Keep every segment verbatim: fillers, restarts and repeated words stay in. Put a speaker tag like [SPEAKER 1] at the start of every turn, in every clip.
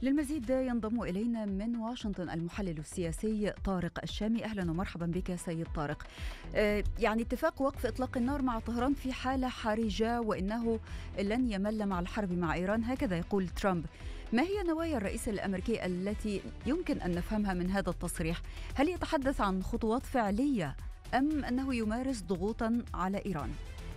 [SPEAKER 1] للمزيد ينضم إلينا من واشنطن المحلل السياسي طارق الشامي. أهلا ومرحبا بك سيد طارق. آه يعني اتفاق وقف إطلاق النار مع طهران في حالة حرجة وإنه لن يمل مع الحرب مع إيران، هكذا يقول ترامب. ما هي نوايا الرئيس الأمريكي التي يمكن أن نفهمها من هذا التصريح؟ هل يتحدث عن خطوات فعلية أم أنه يمارس ضغوطا على إيران؟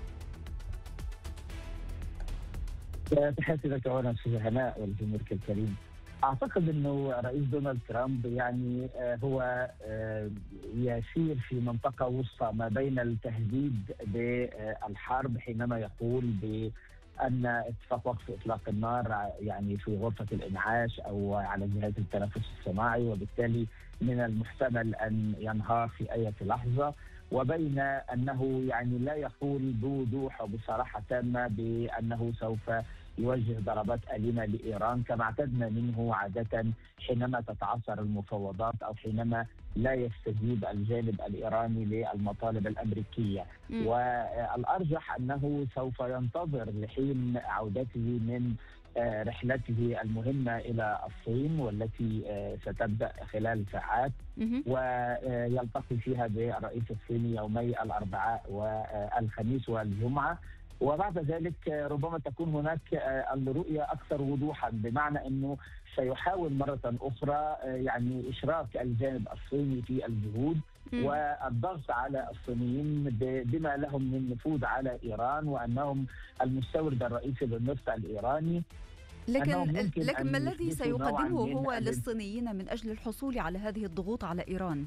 [SPEAKER 2] تحياتي لك اولا استاذ هناء والجمهور الكريم. اعتقد انه رئيس دونالد ترامب يعني هو يسير في منطقه وسطى ما بين التهديد بالحرب حينما يقول بان اتفاق وقف اطلاق النار يعني في غرفه الانعاش او على جهاز التنفس الصناعي، وبالتالي من المحتمل ان ينهار في اي لحظه، وبين أنه يعني لا يقول بوضوح وبصراحة تامة بأنه سوف يوجه ضربات أليمة لإيران كما اعتدنا منه عادة حينما تتعثر المفاوضات أو حينما لا يستجيب الجانب الإيراني للمطالب الأمريكية. م. والأرجح أنه سوف ينتظر لحين عودته من رحلته المهمة إلى الصين والتي ستبدأ خلال ساعات، ويلتقي فيها بالرئيس الصيني يومي الأربعاء والخميس والجمعة، وبعد ذلك ربما تكون هناك الرؤية أكثر وضوحا، بمعنى أنه سيحاول مرة أخرى يعني إشراك الجانب الصيني في الجهود والضغط على الصينيين بما لهم من نفوذ على إيران وأنهم المستورد الرئيسي للنفط الإيراني.
[SPEAKER 1] لكن لكن ما الذي سيقدمه هو للصينيين من أجل الحصول على هذه الضغوط على إيران؟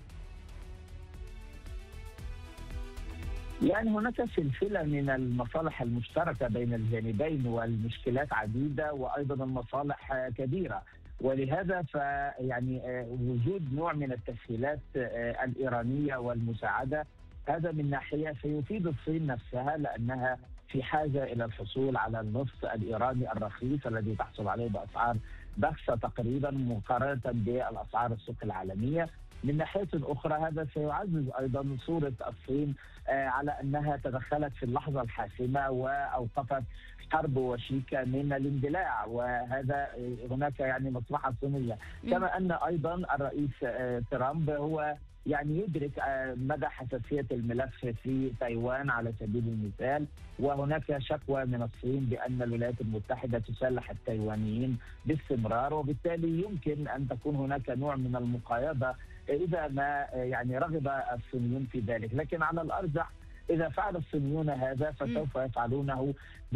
[SPEAKER 2] يعني هناك سلسلة من المصالح المشتركة بين الجانبين والمشكلات عديدة وأيضا المصالح كبيرة، ولهذا فيعني وجود نوع من التسهيلات الإيرانية والمساعدة هذا من ناحية سيفيد الصين نفسها، لأنها في حاجة إلى الحصول على النفط الإيراني الرخيص الذي تحصل عليه بأسعار بخسة تقريبا مقارنة بالأسعار السوق العالمية. من ناحية أخرى هذا سيعزز أيضا صورة الصين على أنها تدخلت في اللحظة الحاسمة وأوقفت حرب وشيكة من الاندلاع، وهذا هناك يعني مصلحة صينية. كما أن أيضا الرئيس ترامب هو يعني يدرك مدى حساسية الملف في تايوان على سبيل المثال، وهناك شكوى من الصين بأن الولايات المتحدة تسلح التايوانيين باستمرار، وبالتالي يمكن أن تكون هناك نوع من المقايضة إذا ما يعني رغب الصينيون في ذلك. لكن على الأرجح إذا فعل الصينيون هذا فسوف يفعلونه